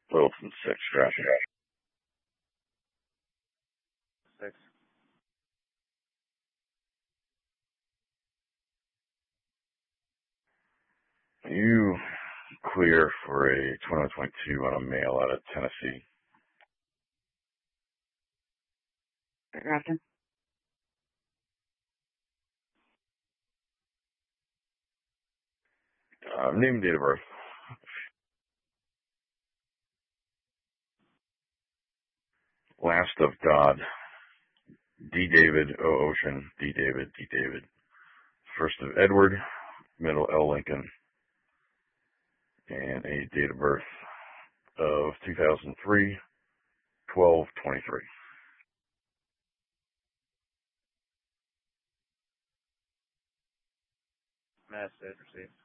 Littleton 6, traffic. 6. You clear for a 2122 on a mail out of Tennessee. Grafton. Name and date of birth. Last of Dodd. D. David, O. Ocean, D. David, D. David. First of Edward, middle L. Lincoln. And a date of birth of 2003, 12/23. Message received.